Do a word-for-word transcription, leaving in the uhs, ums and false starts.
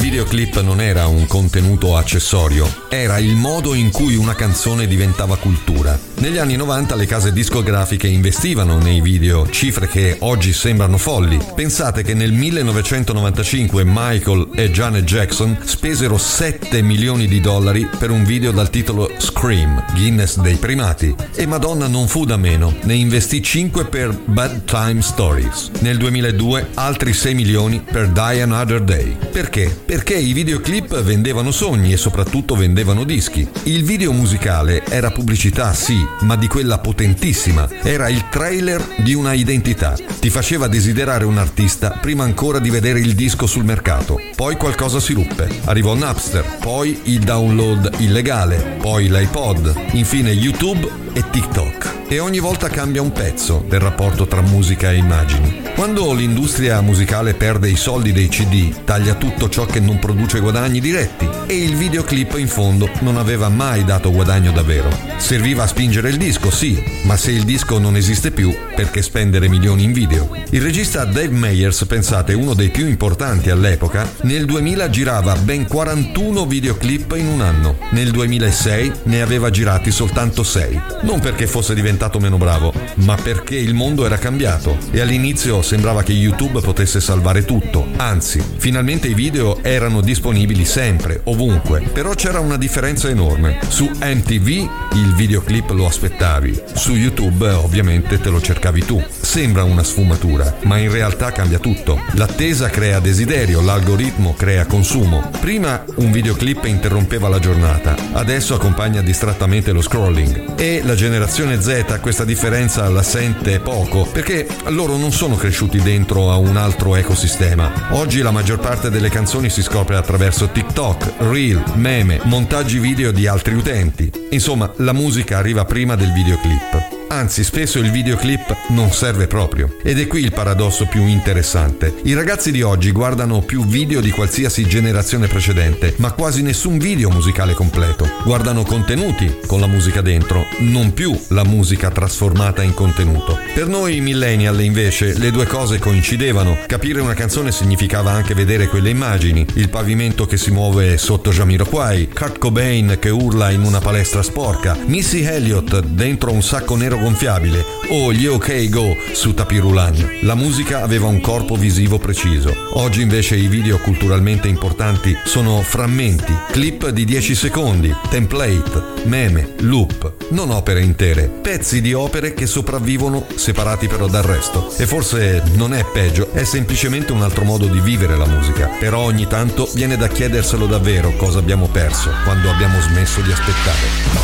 videoclip non era un contenuto accessorio, era il modo in cui una canzone diventava cultura. Negli anni novanta le case discografiche investivano nei video, cifre che oggi sembrano folli. Pensate che nel millenovecentonovantacinque Michael e Janet Jackson spesero sette milioni di dollari per un video dal titolo Scream, Guinness dei primati, e Madonna non fu da meno, ne investì cinque per Bad Time Stories. Nel duemiladue altri sei milioni per Die Another Day. Perché? Perché i videoclip vendevano sogni e soprattutto vendevano dischi. Il video musicale era pubblicità, sì, ma di quella potentissima. Era il trailer di una identità. Ti faceva desiderare un artista prima ancora di vedere il disco sul mercato. Poi qualcosa si ruppe. Arrivò Napster, poi il download illegale, poi l'iPod, infine YouTube e TikTok. E ogni volta cambia un pezzo del rapporto tra musica e immagini. Quando l'industria musicale perde i soldi dei C D, taglia tutto ciò che non produce guadagni diretti, e il videoclip in fondo non aveva mai dato guadagno davvero. Serviva a spingere il disco, sì, ma se il disco non esiste più, perché spendere milioni in video? Il regista Dave Meyers, pensate, uno dei più importanti all'epoca, nel duemila girava ben quarantuno videoclip in un anno. Nel duemilasei ne aveva girati soltanto sei. Non perché fosse diventato meno bravo, ma perché il mondo era cambiato e all'inizio sembrava che YouTube potesse salvare tutto. Anzi, finalmente i video erano disponibili sempre, ovunque. Però c'era una differenza enorme. Su M T V il videoclip lo aspettavi, su YouTube ovviamente te lo cercavi tu. Sembra una sfumatura, ma in realtà cambia tutto. L'attesa crea desiderio, l'algoritmo crea consumo. Prima un videoclip interrompeva la giornata, adesso accompagna distrattamente lo scrolling. E la generazione Z questa differenza la sente poco, perché loro non sono cresciuti dentro a un altro ecosistema. Oggi la maggior parte delle canzoni si scopre attraverso TikTok, Reel, meme, montaggi video di altri utenti. Insomma, la musica arriva prima del videoclip. Anzi, spesso il videoclip non serve proprio. Ed è qui il paradosso più interessante. I ragazzi di oggi guardano più video di qualsiasi generazione precedente, ma quasi nessun video musicale completo. Guardano contenuti con la musica dentro, non più la musica trasformata in contenuto. Per noi millennial, invece, le due cose coincidevano. Capire una canzone significava anche vedere quelle immagini, il pavimento che si muove sotto Jamiroquai, Kurt Cobain che urla in una palestra sporca, Missy Elliott dentro un sacco nero gonfiabile o gli OK Go su tapirulan. La musica aveva un corpo visivo preciso. Oggi invece i video culturalmente importanti sono frammenti, clip di dieci secondi, template, meme, loop, non opere intere, pezzi di opere che sopravvivono separati però dal resto. E forse non è peggio, è semplicemente un altro modo di vivere la musica. Però ogni tanto viene da chiederselo davvero cosa abbiamo perso quando abbiamo smesso di aspettare.